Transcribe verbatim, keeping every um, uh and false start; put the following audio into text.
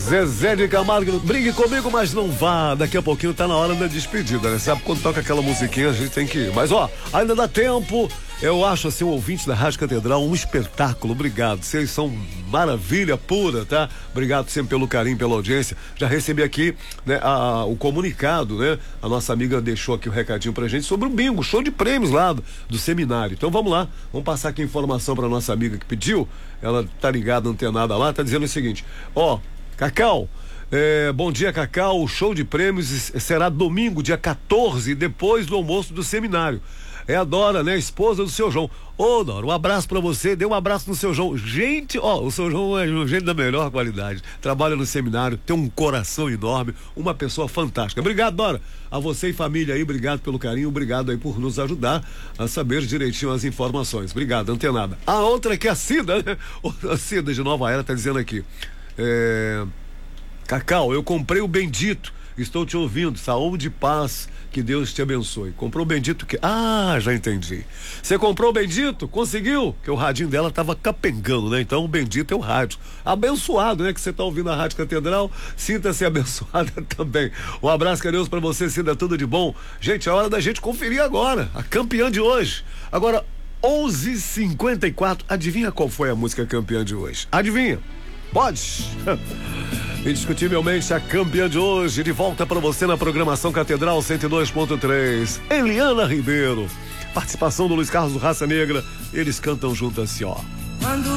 Zezé de Camargo, brigue comigo, mas não vá. Daqui a pouquinho tá na hora da despedida, né? Sabe quando toca aquela musiquinha, a gente tem que ir. Mas ó, ainda dá tempo. Eu acho assim, o ouvinte da Rádio Catedral um espetáculo. Obrigado. Vocês são maravilha pura, tá? Obrigado sempre pelo carinho, pela audiência. Já recebi aqui, né, a, a, o comunicado, né? A nossa amiga deixou aqui o um recadinho pra gente sobre o bingo, show de prêmios lá do, do seminário. Então vamos lá, vamos passar aqui a informação pra nossa amiga que pediu. Ela tá ligada, antenada lá, tá dizendo o seguinte: ó, Cacau, é, bom dia, Cacau. O show de prêmios será domingo, dia quatorze, depois do almoço do seminário. É a Dora, né? Esposa do seu João. Ô, Dora, um abraço pra você. Dê um abraço no seu João. Gente, ó, o seu João é um gente da melhor qualidade. Trabalha no seminário, tem um coração enorme, uma pessoa fantástica. Obrigado, Dora. A você e família aí, obrigado pelo carinho, obrigado aí por nos ajudar a saber direitinho as informações. Obrigado, antenada. A outra que é a Cida, né? A Cida de Nova Era tá dizendo aqui. É... Cacau, eu comprei o Bendito. Estou te ouvindo. Saúde e paz. Que Deus te abençoe. Comprou o Bendito que... Ah, já entendi. Você comprou o Bendito? Conseguiu? Que o radinho dela tava capengando, né? Então o Bendito é o rádio. Abençoado, né? Que você tá ouvindo a Rádio Catedral. Sinta-se abençoada também. Um abraço carinhoso pra você, Cida. Tudo de bom. Gente, é hora da gente conferir agora a campeã de hoje. Agora, onze e cinquenta e quatro. Adivinha qual foi a música campeã de hoje? Adivinha? Pode? Indiscutivelmente a campeã de hoje, de volta para você na programação Catedral cento e dois ponto três. Eliana Ribeiro. Participação do Luiz Carlos do Raça Negra. Eles cantam junto assim, ó. Quando